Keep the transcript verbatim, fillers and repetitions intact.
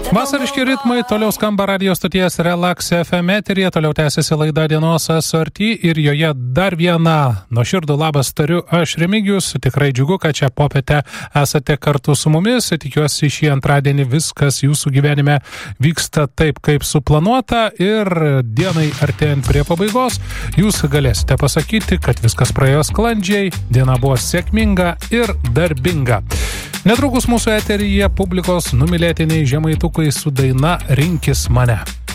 Vasariški ritmai toliau skamba radio stoties Relax F M eteryje, toliau tęsiasi laida Dienos asorti ir joje dar viena nuoširdų labas tariu aš Remigijus. Tikrai džiugu, kad čia popietę esate kartu su mumis. Tikiuosi šį antradienį viskas jūsų gyvenime vyksta taip, kaip suplanuota ir dienai artėjant prie pabaigos jūs galėsite pasakyti, kad viskas praėjo sklandžiai, diena buvo sėkminga ir darbinga. Netrukus mūsų eteryje publikos numylėtiniai žemaitukai su daina Rinkis mane.